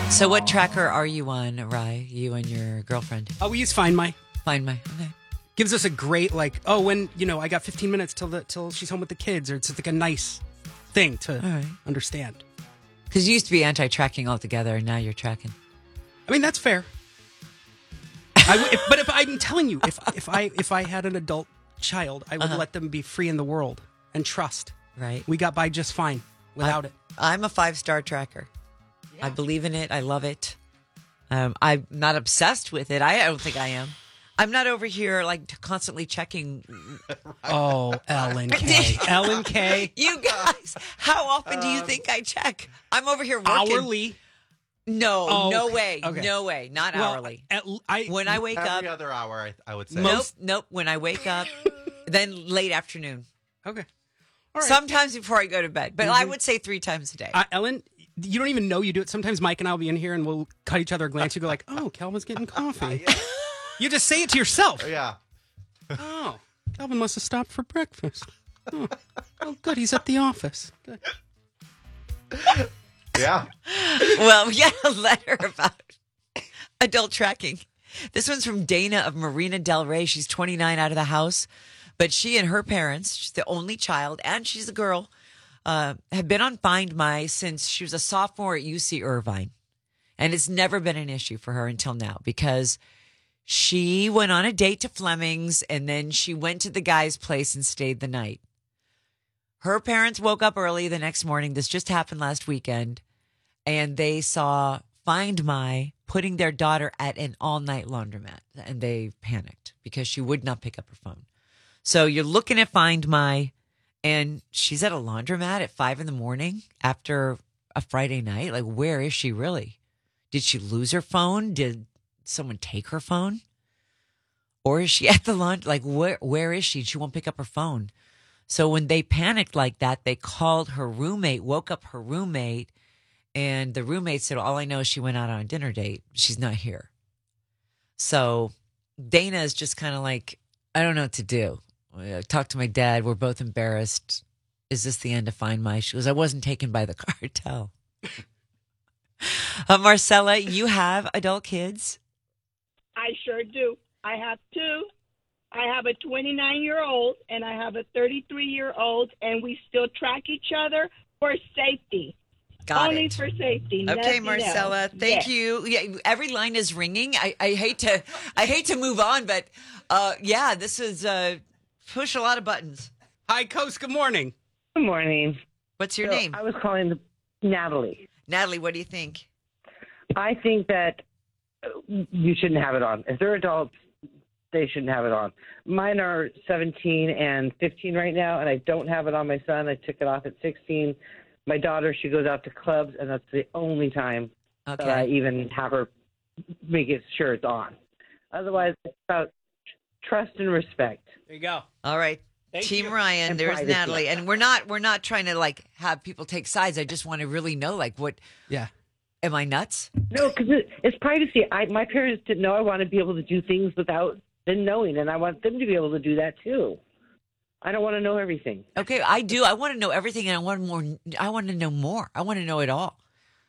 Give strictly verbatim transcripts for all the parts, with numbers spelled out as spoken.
So what tracker are you on, Rye? You and your girlfriend? Oh, we use Find My. Find My. Okay. Gives us a great, like, oh, when, you know, I got fifteen minutes till the till she's home with the kids, or it's like a nice thing to right. understand. Because you used to be anti-tracking altogether, and now you're tracking. I mean, that's fair. I w- if, but if I'm telling you, if if I if I had an adult child, I would Uh-huh. let them be free in the world and trust. Right. We got by just fine without I, it. I'm a five-star tracker. Yeah. I believe in it. I love it. Um, I'm not obsessed with it. I, I don't think I am. I'm not over here like constantly checking. Oh, Ellen K. Ellen K. You guys, how often do you think I check? I'm over here working. Hourly. No, Oh, no okay. way. Okay. No way. Not Well, hourly. at, I, When I wake up. Every other hour, I, I would say. Nope, nope. When I wake up, then late afternoon. Okay. All right. Sometimes before I go to bed. But Mm-hmm. I would say three times a day. Uh, Ellen, you don't even know you do it. Sometimes Mike and I will be in here and we'll cut each other a glance. You go like, oh, Calvin's getting coffee. You just say it to yourself. Yeah. Oh, Calvin must have stopped for breakfast. Oh, oh good. He's at the office. Good. Yeah. Well, we got a letter about adult tracking. This one's from Dana of Marina Del Rey. She's twenty-nine, out of the house. But she and her parents, she's the only child, and she's a girl, uh, have been on Find My since she was a sophomore at U C Irvine. And it's never been an issue for her until now because she went on a date to Fleming's and then she went to the guy's place and stayed the night. Her parents woke up early the next morning. This just happened last weekend. And they saw Find My putting their daughter at an all-night laundromat. And they panicked because she would not pick up her phone. So you're looking at Find My, and she's at a laundromat at five in the morning after a Friday night. Like, where is she really? Did she lose her phone? Did someone take her phone? Or is she at the laundry? Like, where where is she? She won't pick up her phone. So when they panicked like that, they called her roommate, woke up her roommate, and the roommate said, all I know is she went out on a dinner date. She's not here. So Dana is just kind of like, I don't know what to do. I talked to my dad. We're both embarrassed. Is this the end of Find My? She goes, I wasn't taken by the cartel. uh, Marcella, you have adult kids? I sure do. I have two. I have a twenty-nine-year-old and I have a thirty-three-year-old, and we still track each other for safety. Got Only it. for safety. Okay, nothing Marcella, else. thank Yes. you. Yeah, every line is ringing. I, I hate to I hate to move on, but uh, yeah, this is uh, push a lot of buttons. Hi, Coast. Good morning. Good morning. What's your So, name? I was calling the, Natalie. Natalie, what do you think? I think that uh, you shouldn't have it on. If they're adults, they shouldn't have it on. Mine are seventeen and fifteen right now, and I don't have it on my son. I took it off at sixteen. My daughter, she goes out to clubs, and that's the only time Okay. that I even have her make it sure it's on. Otherwise, it's about trust and respect. There you go. All right. Thank Team you. Ryan, And there's privacy. Natalie. And we're not we're not trying to like have people take sides. I just want to really know like what Yeah. am I nuts? No, because it, it's privacy. I, my parents didn't know I want to be able to do things without them knowing, and I want them to be able to do that too. I don't want to know everything. Okay, I do. I want to know everything and I want more I want to know more. I want to know it all.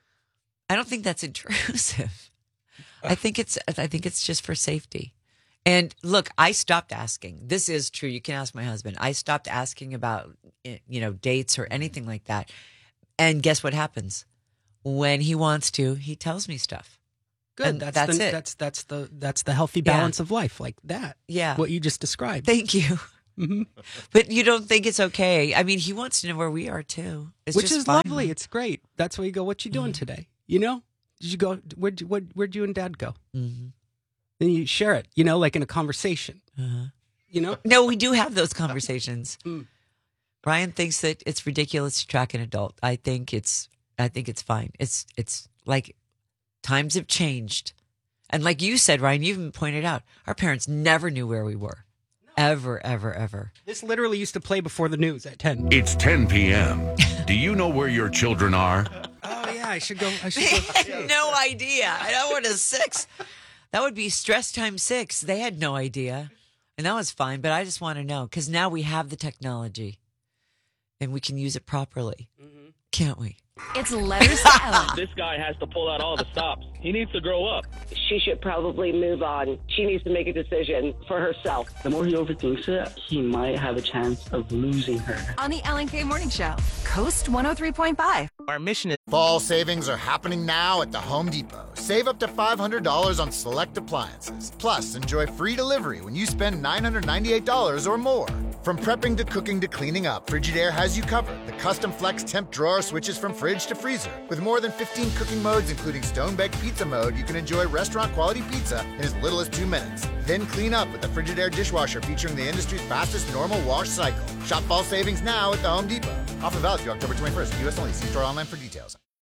I don't think that's intrusive. I think it's I think it's just for safety. And look, I stopped asking. This is true. You can ask my husband. I stopped asking about you know dates or anything like that. And guess what happens? When he wants to, he tells me stuff. Good. And that's that's the, it. That's that's the that's the healthy balance of life, like that. Yeah. What you just described. Thank you. Mhm. But you don't think it's okay? I mean, he wants to know where we are too. It's Which just is fine. lovely. It's great. That's why you go. What you doing today? You know? Did you go? Where'd you, where, where'd you and Dad go? Mm-hmm. Then you share it. You know, like in a conversation. Uh-huh. You know? No, we do have those conversations. Mm. Brian thinks that it's ridiculous to track an adult. I think it's I think it's fine. It's it's like times have changed. And like you said, Ryan, you even pointed out, our parents never knew where we were. Ever, ever, ever. This literally used to play before the news at ten. It's ten p.m. Do you know where your children are? Oh yeah, I should go. I should They go. had no idea. I know what is six. That would be stress times six. They had no idea. And that was fine, but I just want to know because now we have the technology and we can use it properly. Can't we? It's Letters to Ellen. This guy has to pull out all the stops. He needs to grow up. She should probably move on. She needs to make a decision for herself. The more he overthinks it, he might have a chance of losing her. On the Ellen K Morning Show, Coast one oh three point five. Our mission is... Fall savings are happening now at the Home Depot. Save up to five hundred dollars on select appliances. Plus, enjoy free delivery when you spend nine hundred ninety-eight dollars or more. From prepping to cooking to cleaning up, Frigidaire has you covered. The custom flex temp drawer switches from fridge to freezer. With more than fifteen cooking modes, including stone-baked pizza mode, you can enjoy restaurant-quality pizza in as little as two minutes. Then clean up with the Frigidaire dishwasher featuring the industry's fastest normal wash cycle. Shop fall savings now at the Home Depot. Offer valid through October twenty-first. U S only. See store online for details.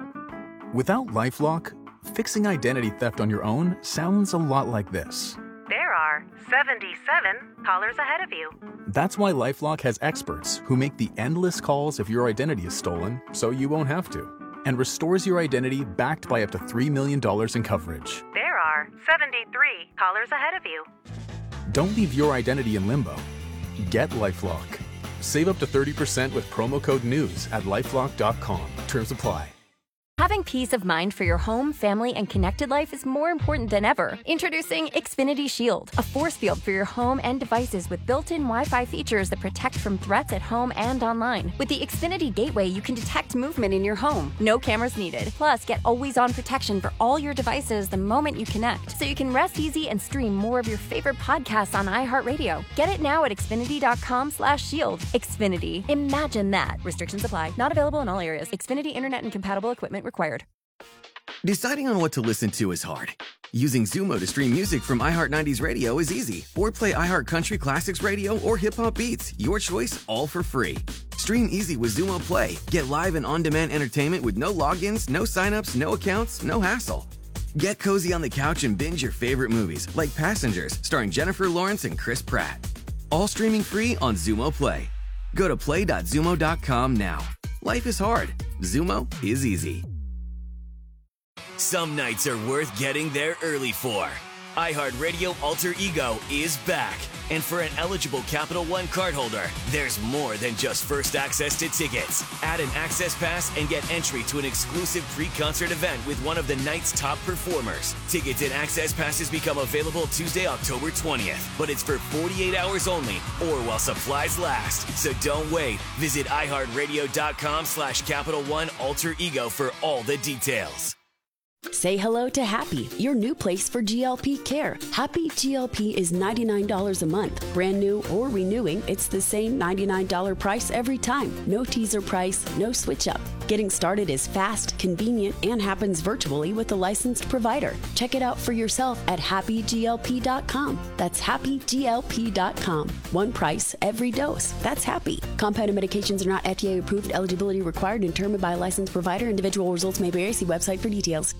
Without LifeLock, fixing identity theft on your own sounds a lot like this. There are seventy-seven callers ahead of you. That's why LifeLock has experts who make the endless calls if your identity is stolen so you won't have to, and restores your identity backed by up to three million dollars in coverage. There are seventy-three callers ahead of you. Don't leave your identity in limbo. Get LifeLock. Save up to thirty percent with promo code NEWS at lifelock dot com. Terms apply. Having peace of mind for your home, family, and connected life is more important than ever. Introducing Xfinity Shield, a force field for your home and devices with built-in Wi-Fi features that protect from threats at home and online. With the Xfinity Gateway, you can detect movement in your home. No cameras needed. Plus, get always-on protection for all your devices the moment you connect, so you can rest easy and stream more of your favorite podcasts on iHeartRadio. Get it now at Xfinity dot com slash shield. Xfinity. Imagine that. Restrictions apply. Not available in all areas. Xfinity Internet and compatible equipment required. Deciding on what to listen to is hard. Using Zumo to stream music from iHeart nineties Radio is easy. Or play iHeart Country Classics Radio or Hip Hop Beats. Your choice, all for free. Stream easy with Zumo Play. Get live and on-demand entertainment with no logins, no signups, no accounts, no hassle. Get cozy on the couch and binge your favorite movies, like Passengers, starring Jennifer Lawrence and Chris Pratt. All streaming free on Zumo Play. Go to play dot zumo dot com now. Life is hard. Zumo is easy. Some nights are worth getting there early for. iHeartRadio Alter Ego is back. And for an eligible Capital One cardholder, there's more than just first access to tickets. Add an access pass and get entry to an exclusive pre-concert event with one of the night's top performers. Tickets and access passes become available Tuesday, October twentieth. But it's for forty-eight hours only or while supplies last. So don't wait. Visit iHeartRadio.com slash Capital One Alter Ego for all the details. Say hello to Happy, your new place for G L P care. Happy G L P is ninety-nine dollars a month. Brand new or renewing, it's the same ninety-nine dollars price every time. No teaser price, no switch up. Getting started is fast, convenient, and happens virtually with a licensed provider. Check it out for yourself at happy G L P dot com. That's happy G L P dot com. One price, every dose. That's Happy. Compounded medications are not F D A approved. Eligibility required and determined by a licensed provider. Individual results may vary. See website for details.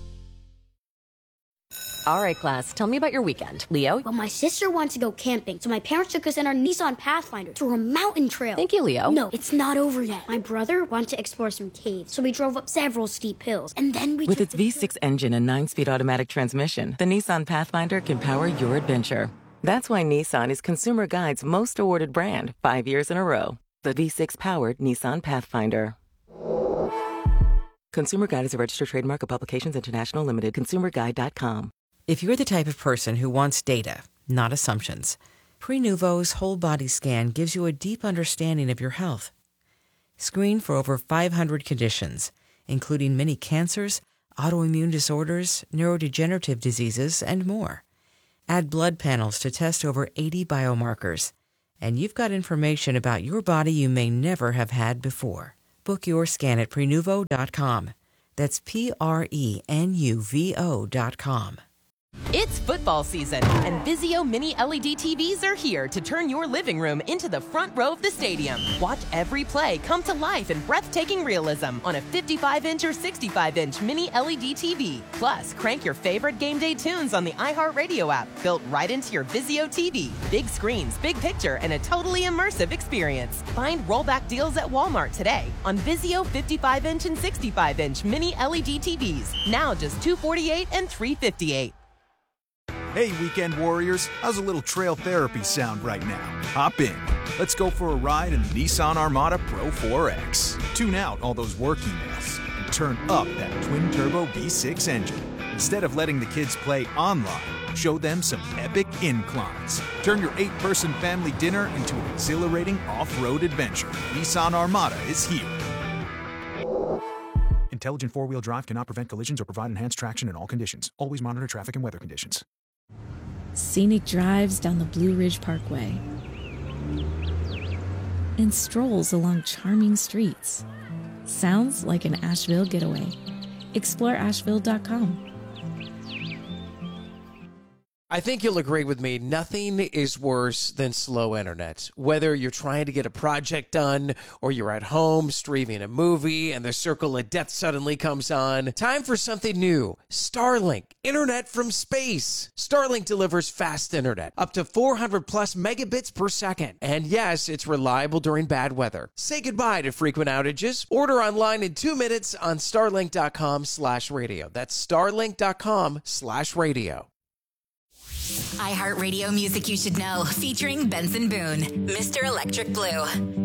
All right, class, tell me about your weekend. Leo? Well, my sister wants to go camping, so my parents took us in our Nissan Pathfinder to a mountain trail. Thank you, Leo. No, it's not over yet. My brother wanted to explore some caves, so we drove up several steep hills, and then we... With its V six engine and nine-speed automatic transmission, the Nissan Pathfinder can power your adventure. That's why Nissan is Consumer Guide's most awarded brand, five years in a row. The V six-powered Nissan Pathfinder. Consumer Guide is a registered trademark of Publications International Limited. consumer guide dot com. If you're the type of person who wants data, not assumptions, Prenuvo's whole body scan gives you a deep understanding of your health. Screen for over five hundred conditions, including many cancers, autoimmune disorders, neurodegenerative diseases, and more. Add blood panels to test over eighty biomarkers, and you've got information about your body you may never have had before. Book your scan at Prenuvo dot com. That's P R E N U V O dot com. It's football season, and Vizio Mini L E D T Vs are here to turn your living room into the front row of the stadium. Watch every play come to life in breathtaking realism on a fifty-five inch or sixty-five inch Mini L E D T V. Plus, crank your favorite game day tunes on the iHeartRadio app, built right into your Vizio T V. Big screens, big picture, and a totally immersive experience. Find rollback deals at Walmart today on Vizio fifty-five inch and sixty-five inch Mini L E D T Vs. Now just two hundred forty-eight dollars and three hundred fifty-eight dollars. Hey, weekend warriors, how's a little trail therapy sound right now? Hop in. Let's go for a ride in the Nissan Armada Pro four X. Tune out all those work emails and turn up that twin-turbo V six engine. Instead of letting the kids play online, show them some epic inclines. Turn your eight-person family dinner into an exhilarating off-road adventure. Nissan Armada is here. Intelligent four-wheel drive cannot prevent collisions or provide enhanced traction in all conditions. Always monitor traffic and weather conditions. Scenic drives down the Blue Ridge Parkway and strolls along charming streets. Sounds like an Asheville getaway. Explore Asheville dot com. I think you'll agree with me, nothing is worse than slow internet. Whether you're trying to get a project done or you're at home streaming a movie and the circle of death suddenly comes on, time for something new. Starlink, internet from space. Starlink delivers fast internet, up to four hundred plus megabits per second. And yes, it's reliable during bad weather. Say goodbye to frequent outages. Order online in two minutes on starlink dot com slash radio. That's starlink dot com slash radio. iHeartRadio Music You Should Know, featuring Benson Boone, Mister Electric Blue.